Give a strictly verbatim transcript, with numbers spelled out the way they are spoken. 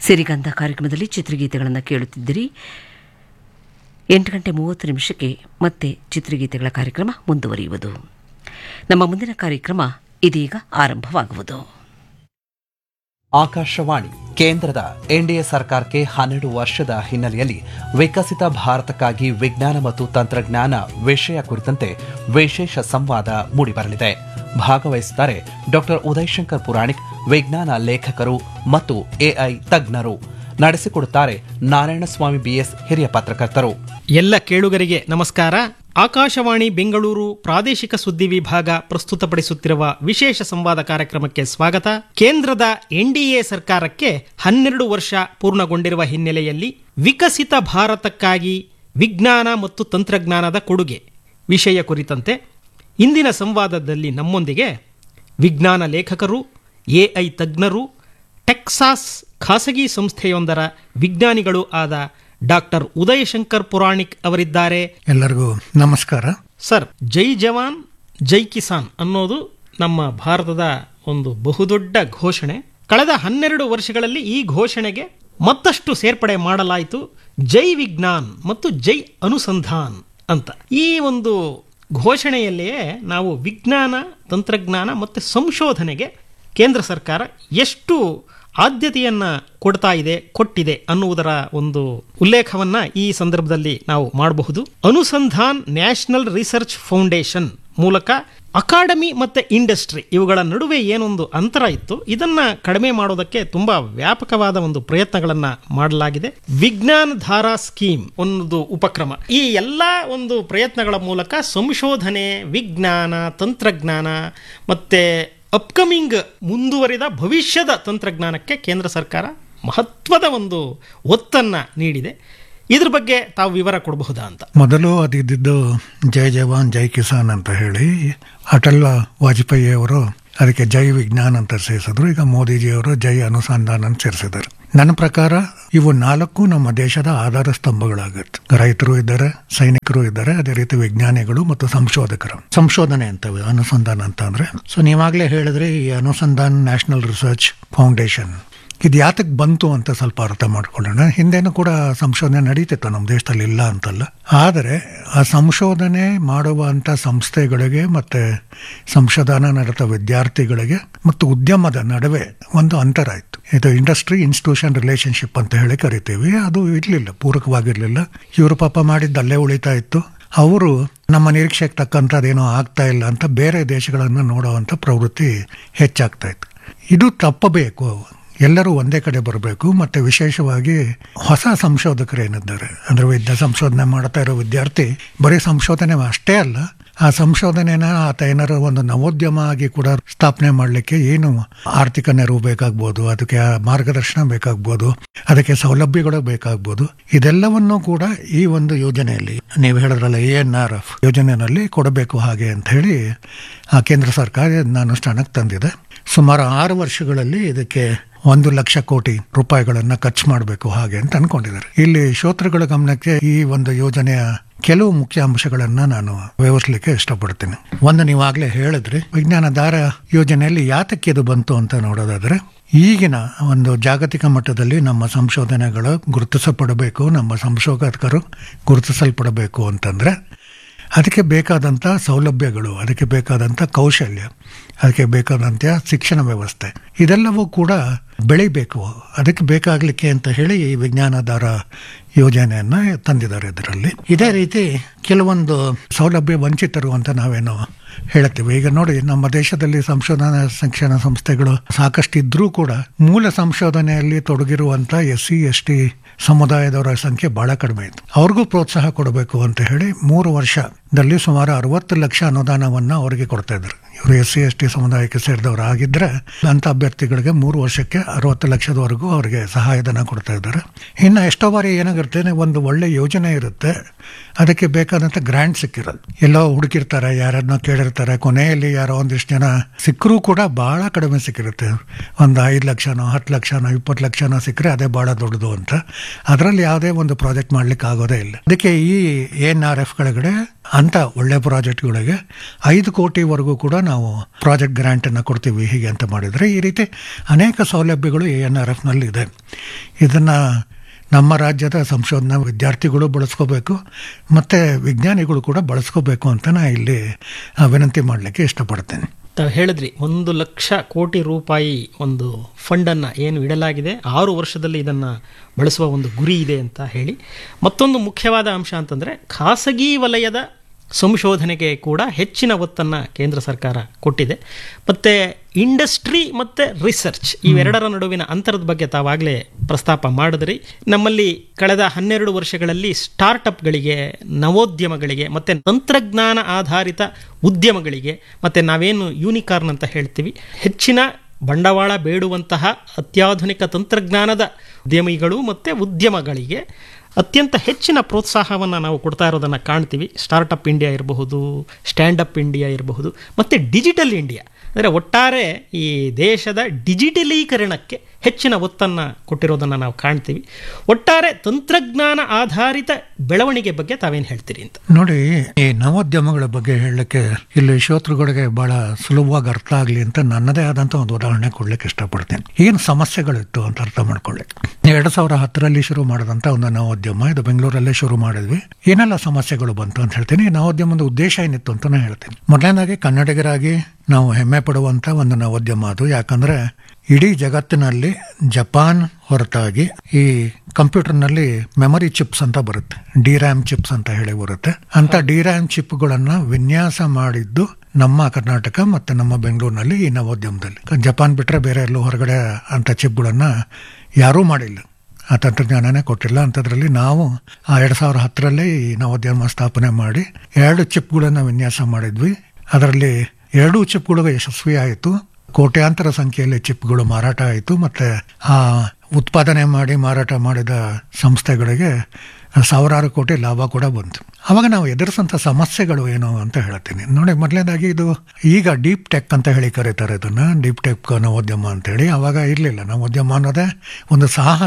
ಸಿರಿಗಂಧ ಕಾರ್ಯಕ್ರಮದಲ್ಲಿ ಚಿತ್ರಗೀತೆಗಳನ್ನು ಕೇಳುತ್ತಿದ್ದಿರಿ. ಎಂಟು ಗಂಟೆ ಮೂವತ್ತು ನಿಮಿಷಕ್ಕೆ ಮತ್ತೆ ಚಿತ್ರಗೀತೆಗಳ ಕಾರ್ಯಕ್ರಮ ಮುಂದುವರಿಯುವುದು. ನಮ್ಮ ಮುಂದಿನ ಕಾರ್ಯಕ್ರಮ ಇದೀಗ ಆರಂಭವಾಗುವುದು. ಆಕಾಶವಾಣಿ ಕೇಂದ್ರದ ಎನ್ಡಿಎ ಸರ್ಕಾರಕ್ಕೆ ಹನ್ನೆರಡು ವರ್ಷದ ಹಿನ್ನೆಲೆಯಲ್ಲಿ ವಿಕಸಿತ ಭಾರತಕ್ಕಾಗಿ ವಿಜ್ಞಾನ ಮತ್ತು ತಂತ್ರಜ್ಞಾನ ವಿಷಯ ಕುರಿತಂತೆ ವಿಶೇಷ ಸಂವಾದ ಮೂಡಿಬರಲಿದೆ. ಭಾಗವಹಿಸುತ್ತಾರೆ ಡಾಕ್ಟರ್ ಉದಯಶಂಕರ್ ಪುರಾಣಿಕ್, ವಿಜ್ಞಾನ ಲೇಖಕರು ಮತ್ತು ಎಐ ತಜ್ಞರು. ನಡೆಸಿಕೊಡುತ್ತಾರೆ ನಾರಾಯಣಸ್ವಾಮಿ ಬಿಎಸ್, ಹಿರಿಯ ಪತ್ರಕರ್ತರು. ಎಲ್ಲ ಕೇಳುಗರಿಗೆ ನಮಸ್ಕಾರ. ಆಕಾಶವಾಣಿ ಬೆಂಗಳೂರು ಪ್ರಾದೇಶಿಕ ಸುದ್ದಿ ವಿಭಾಗ ಪ್ರಸ್ತುತಪಡಿಸುತ್ತಿರುವ ವಿಶೇಷ ಸಂವಾದ ಕಾರ್ಯಕ್ರಮಕ್ಕೆ ಸ್ವಾಗತ. ಕೇಂದ್ರದ ಎನ್ಡಿಎ ಸರ್ಕಾರಕ್ಕೆ ಹನ್ನೆರಡು ವರ್ಷ ಪೂರ್ಣಗೊಂಡಿರುವ ಹಿನ್ನೆಲೆಯಲ್ಲಿ ವಿಕಸಿತ ಭಾರತಕ್ಕಾಗಿ ವಿಜ್ಞಾನ ಮತ್ತು ತಂತ್ರಜ್ಞಾನದ ಕೊಡುಗೆ ವಿಷಯ ಕುರಿತಂತೆ ಇಂದಿನ ಸಂವಾದದಲ್ಲಿ ನಮ್ಮೊಂದಿಗೆ ವಿಜ್ಞಾನ ಲೇಖಕರು, ಎಐ ತಜ್ಞರು, ಟೆಕ್ಸಾಸ್ ಖಾಸಗಿ ಸಂಸ್ಥೆಯೊಂದರ ವಿಜ್ಞಾನಿಗಳು ಆದ ಡಾಕ್ಟರ್ ಉದಯಶಂಕರ್ ಪುರಾಣಿಕ್ ಅವರಿದ್ದಾರೆ. ಎಲ್ಲರಿಗೂ ನಮಸ್ಕಾರ. ಸರ್, ಜೈ ಜವಾನ್ ಜೈ ಕಿಸಾನ್ ಅನ್ನೋದು ನಮ್ಮ ಭಾರತದ ಒಂದು ಬಹುದೊಡ್ಡ ಘೋಷಣೆ. ಕಳೆದ ಹನ್ನೆರಡು ವರ್ಷಗಳಲ್ಲಿ ಈ ಘೋಷಣೆಗೆ ಮತ್ತಷ್ಟು ಸೇರ್ಪಡೆ ಮಾಡಲಾಯಿತು, ಜೈ ವಿಜ್ಞಾನ್ ಮತ್ತು ಜೈ ಅನುಸಂಧಾನ್ ಅಂತ. ಈ ಒಂದು ಘೋಷಣೆಯಲ್ಲಿಯೇ ನಾವು ವಿಜ್ಞಾನ, ತಂತ್ರಜ್ಞಾನ ಮತ್ತು ಸಂಶೋಧನೆಗೆ ಕೇಂದ್ರ ಸರ್ಕಾರ ಎಷ್ಟು ಆದ್ಯತೆಯನ್ನ ಕೊಡ್ತಾ ಇದೆ, ಕೊಟ್ಟಿದೆ ಅನ್ನುವುದರ ಒಂದು ಉಲ್ಲೇಖವನ್ನ ಈ ಸಂದರ್ಭದಲ್ಲಿ ನಾವು ಮಾಡಬಹುದು. ಅನುಸಂಧಾನ್ ನ್ಯಾಷನಲ್ ರಿಸರ್ಚ್ ಫೌಂಡೇಶನ್ ಮೂಲಕ ಅಕಾಡೆಮಿ ಮತ್ತೆ ಇಂಡಸ್ಟ್ರಿ ಇವುಗಳ ನಡುವೆ ಏನೊಂದು ಅಂತರ ಇತ್ತು, ಇದನ್ನ ಕಡಿಮೆ ಮಾಡೋದಕ್ಕೆ ತುಂಬಾ ವ್ಯಾಪಕವಾದ ಒಂದು ಪ್ರಯತ್ನಗಳನ್ನ ಮಾಡಲಾಗಿದೆ. ವಿಜ್ಞಾನ ಧಾರಾ ಸ್ಕೀಮ್ ಒಂದು ಉಪಕ್ರಮ. ಈ ಎಲ್ಲಾ ಒಂದು ಪ್ರಯತ್ನಗಳ ಮೂಲಕ ಸಂಶೋಧನೆ, ವಿಜ್ಞಾನ, ತಂತ್ರಜ್ಞಾನ ಮತ್ತೆ ಅಪ್ಕಮಿಂಗ್ ಮುಂದುವರಿದ ಭವಿಷ್ಯದ ತಂತ್ರಜ್ಞಾನಕ್ಕೆ ಕೇಂದ್ರ ಸರ್ಕಾರ ಮಹತ್ವದ ಒಂದು ಒತ್ತನ್ನು ನೀಡಿದೆ. ಇದ್ರ ಬಗ್ಗೆ ತಾವು ವಿವರ ಕೊಡಬಹುದಾ ಅಂತ. ಮೊದಲು ಅದಿದ್ದು ಜೈ ಜವಾನ್ ಜೈ ಕಿಸಾನ್ ಅಂತ ಹೇಳಿ ಅಟಲ್ ವಾಜಪೇಯಿ ಅವರು ಅದಕ್ಕೆ ಜೈ ವಿಜ್ಞಾನ್ ಅಂತ ಸೇರಿಸಿದ್ರು. ಈಗ ಮೋದಿಜಿಯವರು ಜೈ ಅನುಸಂಧಾನ ಅಂತ ಸೇರಿಸಿದ್ದಾರೆ. ನನ್ನ ಪ್ರಕಾರ ಇವು ನಾಲ್ಕು ನಮ್ಮ ದೇಶದ ಆಧಾರ ಸ್ತಂಭಗಳಾಗುತ್ತೆ. ರೈತರು ಇದ್ದಾರೆ, ಸೈನಿಕರು ಇದ್ದಾರೆ, ಅದೇ ರೀತಿ ವಿಜ್ಞಾನಿಗಳು ಮತ್ತು ಸಂಶೋಧಕರು. ಸಂಶೋಧನೆ ಅಂತವೆ ಅನುಸಂಧಾನ ಅಂತ ಅಂದ್ರೆ. ಸೊ ನೀವಾಗಲೇ ಹೇಳಿದ್ರೆ ಈ ಅನುಸಂಧಾನ್ ನ್ಯಾಷನಲ್ ರಿಸರ್ಚ್ ಫೌಂಡೇಶನ್ ಇದು ಯಾತಕ್ಕೆ ಬಂತು ಅಂತ ಸ್ವಲ್ಪ ಅರ್ಥ ಮಾಡ್ಕೊಳ್ಳೋಣ. ಹಿಂದೆನೂ ಕೂಡ ಸಂಶೋಧನೆ ನಡೀತಿತ್ತು ನಮ್ಮ ದೇಶದಲ್ಲಿ, ಇಲ್ಲ ಅಂತಲ್ಲ. ಆದರೆ ಆ ಸಂಶೋಧನೆ ಮಾಡುವಂಥ ಸಂಸ್ಥೆಗಳಿಗೆ ಮತ್ತು ಸಂಶೋಧನಾ ನಡೆದ ವಿದ್ಯಾರ್ಥಿಗಳಿಗೆ ಮತ್ತು ಉದ್ಯಮದ ನಡುವೆ ಒಂದು ಅಂತರ ಇತ್ತು. ಇದು ಇಂಡಸ್ಟ್ರಿ ಇನ್ಸ್ಟಿಟ್ಯೂಷನ್ ರಿಲೇಶನ್ಶಿಪ್ ಅಂತ ಹೇಳಿ ಕರಿತೀವಿ. ಅದು ಇರಲಿಲ್ಲ, ಪೂರಕವಾಗಿರಲಿಲ್ಲ. ಇವರು ಪಾಪ ಮಾಡಿದ್ದು ಅಲ್ಲೇ ಉಳಿತಾ ಇತ್ತು. ಅವರು ನಮ್ಮ ನಿರೀಕ್ಷೆಗೆ ತಕ್ಕಂಥದ್ದೇನೋ ಆಗ್ತಾ ಇಲ್ಲ ಅಂತ ಬೇರೆ ದೇಶಗಳನ್ನು ನೋಡುವಂಥ ಪ್ರವೃತ್ತಿ ಹೆಚ್ಚಾಗ್ತಾ ಇತ್ತು. ಇದು ತಪ್ಪಬೇಕು. ಎಲ್ಲರೂ ಒಂದೇ ಕಡೆ ಬರಬೇಕು. ಮತ್ತು ವಿಶೇಷವಾಗಿ ಹೊಸ ಸಂಶೋಧಕರು ಏನಿದ್ದಾರೆ ಅಂದರೆ ವಿದ್ಯಾ ಸಂಶೋಧನೆ ಮಾಡ್ತಾ ಇರೋ ವಿದ್ಯಾರ್ಥಿ ಬರೀ ಸಂಶೋಧನೆ ಅಷ್ಟೇ ಅಲ್ಲ, ಆ ಸಂಶೋಧನೆನ ಆತ ಏನಾರು ಒಂದು ನವೋದ್ಯಮ ಆಗಿ ಕೂಡ ಸ್ಥಾಪನೆ ಮಾಡಲಿಕ್ಕೆ ಏನು ಆರ್ಥಿಕ ನೆರವು ಬೇಕಾಗ್ಬೋದು, ಅದಕ್ಕೆ ಮಾರ್ಗದರ್ಶನ ಬೇಕಾಗ್ಬೋದು, ಅದಕ್ಕೆ ಸೌಲಭ್ಯಗಳು ಬೇಕಾಗ್ಬೋದು. ಇದೆಲ್ಲವನ್ನೂ ಕೂಡ ಈ ಒಂದು ಯೋಜನೆಯಲ್ಲಿ ನೀವು ಹೇಳಿದ್ರಲ್ಲ ಎ ಎನ್ ಆರ್ ಎಫ್ ಯೋಜನೆಯಲ್ಲಿ ಕೊಡಬೇಕು ಹಾಗೆ ಅಂತ ಹೇಳಿ ಆ ಕೇಂದ್ರ ಸರ್ಕಾರ ಇದನ್ನ ಅನುಷ್ಠಾನಕ್ಕೆ ತಂದಿದೆ. ಸುಮಾರು ಆರು ವರ್ಷಗಳಲ್ಲಿ ಇದಕ್ಕೆ ಒಂದು ಲಕ್ಷ ಕೋಟಿ ರೂಪಾಯಿಗಳನ್ನ ಖರ್ಚು ಮಾಡಬೇಕು ಹಾಗೆ ಅಂತ ಅನ್ಕೊಂಡಿದ್ದಾರೆ. ಇಲ್ಲಿ ಶ್ರೋತೃಗಳ ಗಮನಕ್ಕೆ ಈ ಒಂದು ಯೋಜನೆಯ ಕೆಲವು ಮುಖ್ಯ ಅಂಶಗಳನ್ನ ನಾನು ವಿವರಿಸಲಿಕ್ಕೆ ಇಷ್ಟಪಡ್ತೀನಿ. ಒಂದು, ನೀವಾಗಲೇ ಹೇಳಿದ್ರಿ ವಿಜ್ಞಾನ ಧಾರ ಯೋಜನೆಯಲ್ಲಿ ಯಾತಕ್ಕೆ ಇದು ಬಂತು ಅಂತ ನೋಡೋದಾದ್ರೆ, ಈಗಿನ ಒಂದು ಜಾಗತಿಕ ಮಟ್ಟದಲ್ಲಿ ನಮ್ಮ ಸಂಶೋಧನೆಗಳು ಗುರುತಿಸಪಡಬೇಕು, ನಮ್ಮ ಸಂಶೋಧಕರು ಗುರುತಿಸಲ್ಪಡಬೇಕು ಅಂತಂದ್ರೆ ಅದಕ್ಕೆ ಬೇಕಾದಂಥ ಸೌಲಭ್ಯಗಳು, ಅದಕ್ಕೆ ಬೇಕಾದಂಥ ಕೌಶಲ್ಯ, ಅದಕ್ಕೆ ಬೇಕಾದಂಥ ಶಿಕ್ಷಣ ವ್ಯವಸ್ಥೆ ಇದೆಲ್ಲವೂ ಕೂಡ ಬೆಳಿಬೇಕು. ಅದಕ್ಕೆ ಬೇಕಾಗಲಿಕ್ಕೆ ಅಂತ ಹೇಳಿ ಈ ವಿಜ್ಞಾನಧಾರ ಯೋಜನೆಯನ್ನು ತಂದಿದ್ದಾರೆ. ಇದರಲ್ಲಿ ಇದೇ ರೀತಿ ಕೆಲವೊಂದು ಸೌಲಭ್ಯ ವಂಚಿತರು ಅಂತ ನಾವೇನು ಹೇಳ್ತೀವಿ. ಈಗ ನೋಡಿ, ನಮ್ಮ ದೇಶದಲ್ಲಿ ಸಂಶೋಧನಾ ಶಿಕ್ಷಣ ಸಂಸ್ಥೆಗಳು ಸಾಕಷ್ಟು ಇದ್ರೂ ಕೂಡ ಮೂಲ ಸಂಶೋಧನೆಯಲ್ಲಿ ತೊಡಗಿರುವಂಥ ಎಸ್ ಸಿ ಎಸ್ ಟಿ ಸಮುದಾಯದವರ ಸಂಖ್ಯೆ ಬಹಳ ಕಡಿಮೆ ಇತ್ತು. ಅವ್ರಿಗೂ ಪ್ರೋತ್ಸಾಹ ಕೊಡಬೇಕು ಅಂತ ಹೇಳಿ ಮೂರು ವರ್ಷದಲ್ಲಿ ಸುಮಾರು ಅರವತ್ತು ಲಕ್ಷ ಅನುದಾನವನ್ನು ಅವರಿಗೆ ಕೊಡ್ತಾ ಇದ್ರು. ಇವರು ಎಸ್ ಸಿ ಎಸ್ ಟಿ ಸಮುದಾಯಕ್ಕೆ ಸೇರಿದವರು ಆಗಿದ್ರೆ ಅಂತ ಅಭ್ಯರ್ಥಿಗಳಿಗೆ ಮೂರು ವರ್ಷಕ್ಕೆ ಅರವತ್ತು ಲಕ್ಷದವರೆಗೂ ಅವರಿಗೆ ಸಹಾಯಧನ ಕೊಡ್ತಾ ಇದ್ದಾರೆ. ಇನ್ನು ಎಷ್ಟೋ ಬಾರಿ ಏನಾಗಿರುತ್ತೆ, ಒಂದು ಒಳ್ಳೆ ಯೋಜನೆ ಇರುತ್ತೆ, ಅದಕ್ಕೆ ಬೇಕಾದಂಥ ಗ್ರಾಂಟ್ ಸಿಕ್ಕಿರೋದು ಎಲ್ಲೋ ಹುಡುಕಿರ್ತಾರೆ, ಯಾರನ್ನ ಕೇಳಿರ್ತಾರೆ, ಕೊನೆಯಲ್ಲಿ ಯಾರೋ ಒಂದಿಷ್ಟು ಜನ ಸಿಕ್ಕರೂ ಕೂಡ ಬಹಳ ಕಡಿಮೆ ಸಿಕ್ಕಿರುತ್ತೆ. ಒಂದು ಐದು ಲಕ್ಷನೋ ಹತ್ತು ಲಕ್ಷನೋ ಇಪ್ಪತ್ತು ಲಕ್ಷನೋ ಸಿಕ್ಕರೆ ಅದೇ ಬಹಳ ದೊಡ್ಡದು ಅಂತ. ಅದರಲ್ಲಿ ಯಾವುದೇ ಒಂದು ಪ್ರಾಜೆಕ್ಟ್ ಮಾಡ್ಲಿಕ್ಕೆ ಆಗೋದೇ ಇಲ್ಲ. ಅದಕ್ಕೆ ಈ ಎನ್ ಆರ್ ಎಫ್ ಕೆಳಗಡೆ ಅಂತ ಒಳ್ಳೆ ಪ್ರಾಜೆಕ್ಟ್ಗಳಿಗೆ ಐದು ಕೋಟಿವರೆಗೂ ಕೂಡ ನಾವು ಪ್ರಾಜೆಕ್ಟ್ ಗ್ರಾಂಟನ್ನು ಕೊಡ್ತೀವಿ ಹೀಗೆ ಅಂತ ಮಾಡಿದರೆ ಈ ರೀತಿ ಅನೇಕ ಸೌಲಭ್ಯಗಳು ಎ ಎನ್ ಆರ್ ಎಫ್ನಲ್ಲಿ ಇದೆ. ಇದನ್ನು ನಮ್ಮ ರಾಜ್ಯದ ಸಂಶೋಧನಾ ವಿದ್ಯಾರ್ಥಿಗಳು ಬಳಸ್ಕೋಬೇಕು ಮತ್ತು ವಿಜ್ಞಾನಿಗಳು ಕೂಡ ಬಳಸ್ಕೋಬೇಕು ಅಂತ ನಾನು ಇಲ್ಲಿ ವಿನಂತಿ ಮಾಡಲಿಕ್ಕೆ ಇಷ್ಟಪಡ್ತೇನೆ. ತಾವು ಹೇಳಿದ್ರಿ ಒಂದು ಲಕ್ಷ ಕೋಟಿ ರೂಪಾಯಿ ಒಂದು ಫಂಡನ್ನು ಏನು ಇಡಲಾಗಿದೆ, ಆರು ವರ್ಷದಲ್ಲಿ ಇದನ್ನು ಬಳಸುವ ಒಂದು ಗುರಿ ಇದೆ ಅಂತ ಹೇಳಿ. ಮತ್ತೊಂದು ಮುಖ್ಯವಾದ ಅಂಶ ಅಂತಂದರೆ ಖಾಸಗಿ ವಲಯದ ಸಂಶೋಧನೆಗೆ ಕೂಡ ಹೆಚ್ಚಿನ ಒತ್ತನ್ನು ಕೇಂದ್ರ ಸರ್ಕಾರ ಕೊಟ್ಟಿದೆ. ಮತ್ತು ಇಂಡಸ್ಟ್ರಿ ಮತ್ತು ರಿಸರ್ಚ್ ಇವೆರಡರ ನಡುವಿನ ಅಂತರದ ಬಗ್ಗೆ ತಾವಾಗಲೇ ಪ್ರಸ್ತಾಪ ಮಾಡಿದ್ರಿ. ನಮ್ಮಲ್ಲಿ ಕಳೆದ ಹನ್ನೆರಡು ವರ್ಷಗಳಲ್ಲಿ ಸ್ಟಾರ್ಟಪ್ಗಳಿಗೆ, ನವೋದ್ಯಮಗಳಿಗೆ ಮತ್ತು ತಂತ್ರಜ್ಞಾನ ಆಧಾರಿತ ಉದ್ಯಮಗಳಿಗೆ, ಮತ್ತು ನಾವೇನು ಯೂನಿಕಾರ್ನ್ ಅಂತ ಹೇಳ್ತೀವಿ, ಹೆಚ್ಚಿನ ಬಂಡವಾಳ ಬೇಡುವಂತಹ ಅತ್ಯಾಧುನಿಕ ತಂತ್ರಜ್ಞಾನದ ಉದ್ಯಮಿಗಳು ಮತ್ತು ಉದ್ಯಮಗಳಿಗೆ ಅತ್ಯಂತ ಹೆಚ್ಚಿನ ಪ್ರೋತ್ಸಾಹವನ್ನು ನಾವು ಕೊಡ್ತಾ ಇರೋದನ್ನು ಕಾಣ್ತೀವಿ. ಸ್ಟಾರ್ಟಪ್ ಇಂಡಿಯಾ ಇರಬಹುದು, ಸ್ಟ್ಯಾಂಡಪ್ ಇಂಡಿಯಾ ಇರಬಹುದು, ಮತ್ತು ಡಿಜಿಟಲ್ ಇಂಡಿಯಾ. ಅಂದರೆ ಒಟ್ಟಾರೆ ಈ ದೇಶದ ಡಿಜಿಟಲೀಕರಣಕ್ಕೆ ಹೆಚ್ಚಿನ ಒತ್ತನ್ನು ಕೊಟ್ಟಿರೋದನ್ನು ನಾವು ಕಾಣ್ತೀವಿ. ಒಟ್ಟಾರೆ ತಂತ್ರಜ್ಞಾನ ಆಧಾರಿತ ಬೆಳವಣಿಗೆ ಬಗ್ಗೆ ತಾವೇನು ಹೇಳ್ತೀರಿ ಅಂತ ನೋಡಿ. ಈ ನವೋದ್ಯಮಗಳ ಬಗ್ಗೆ ಹೇಳಲಿಕ್ಕೆ ಇಲ್ಲಿ ಶ್ರೋತೃಗಳಿಗೆ ಬಹಳ ಸುಲಭವಾಗಿ ಅರ್ಥ ಆಗಲಿ ಅಂತ ನನ್ನದೇ ಆದಂಥ ಒಂದು ಉದಾಹರಣೆ ಕೊಡ್ಲಿಕ್ಕೆ ಇಷ್ಟಪಡ್ತೀನಿ. ಏನು ಸಮಸ್ಯೆಗಳಿತ್ತು ಅಂತ ಅರ್ಥ ಮಾಡ್ಕೊಳ್ಳಿ. ಎರಡು ಸಾವಿರ ಹತ್ತರಲ್ಲಿ ಶುರು ಮಾಡಿದಂಥ ಒಂದು ನವೋದ್ಯಮ, ಇದು ಬೆಂಗಳೂರಲ್ಲೇ ಶುರು ಮಾಡಿದ್ವಿ. ಏನೆಲ್ಲ ಸಮಸ್ಯೆಗಳು ಬಂತು ಅಂತ ಹೇಳ್ತೀನಿ. ನವೋದ್ಯಮದ ಉದ್ದೇಶ ಏನಿತ್ತು ಅಂತ ನಾನು ಹೇಳ್ತೀನಿ. ಮೊದಲನೇದಾಗಿ ಕನ್ನಡಿಗರಾಗಿ ನಾವು ಹೆಮ್ಮೆ ಪಡುವಂಥ ಒಂದು ನವೋದ್ಯಮ ಅದು. ಯಾಕಂದರೆ ಇಡೀ ಜಗತ್ತಿನಲ್ಲಿ ಜಪಾನ್ ಹೊರತಾಗಿ ಈ ಕಂಪ್ಯೂಟರ್ನಲ್ಲಿ ಮೆಮೊರಿ ಚಿಪ್ಸ್ ಅಂತ ಬರುತ್ತೆ, ಡಿ ರ್ಯಾಮ್ ಚಿಪ್ಸ್ ಅಂತ ಹೇಳಿ ಬರುತ್ತೆ. ಅಂತ ಡಿ ರ್ಯಾಮ್ ಚಿಪ್ಗಳನ್ನು ವಿನ್ಯಾಸ ಮಾಡಿದ್ದು ನಮ್ಮ ಕರ್ನಾಟಕ ಮತ್ತು ನಮ್ಮ ಬೆಂಗಳೂರಿನಲ್ಲಿ ಈ ನವೋದ್ಯಮದಲ್ಲಿ. ಜಪಾನ್ ಬಿಟ್ಟರೆ ಬೇರೆ ಎಲ್ಲೂ ಹೊರಗಡೆ ಅಂಥ ಚಿಪ್ಗಳನ್ನು ಯಾರೂ ಮಾಡಿಲ್ಲ, ಆ ತಂತ್ರಜ್ಞಾನನೇ ಕೊಟ್ಟಿಲ್ಲ. ಅಂಥದ್ರಲ್ಲಿ ನಾವು ಆ ಎರಡು ಸಾವಿರ ಹತ್ತರಲ್ಲೇ ಈ ನವೋದ್ಯಮ ಸ್ಥಾಪನೆ ಮಾಡಿ ಎರಡು ಚಿಪ್ಗಳನ್ನು ವಿನ್ಯಾಸ ಮಾಡಿದ್ವಿ. ಅದರಲ್ಲಿ ಎರಡೂ ಚಿಪ್ಗಳು ಯಶಸ್ವಿ ಆಯಿತು. ಕೋಟ್ಯಾಂತರ ಸಂಖ್ಯೆಯಲ್ಲಿ ಚಿಪ್ಗಳು ಮಾರಾಟ ಆಯಿತು. ಮತ್ತು ಆ ಉತ್ಪಾದನೆ ಮಾಡಿ ಮಾರಾಟ ಮಾಡಿದ ಸಂಸ್ಥೆಗಳಿಗೆ ಸಾವಿರಾರು ಕೋಟಿ ಲಾಭ ಕೂಡ ಬಂತು. ಆವಾಗ ನಾವು ಎದುರಿಸಂಥ ಸಮಸ್ಯೆಗಳು ಏನು ಅಂತ ಹೇಳ್ತೀನಿ ನೋಡಿ. ಮೊದಲನೇದಾಗಿ ಇದು ಈಗ ಡೀಪ್ ಟೆಕ್ ಅಂತ ಹೇಳಿ ಕರೀತಾರೆ ಇದನ್ನು, ಡೀಪ್ ಟೆಕ್ ನವೋದ್ಯಮ ಅಂತೇಳಿ. ಆವಾಗ ಇರಲಿಲ್ಲ. ನವೋದ್ಯಮ ಅನ್ನೋದೇ ಒಂದು ಸಾಹಸ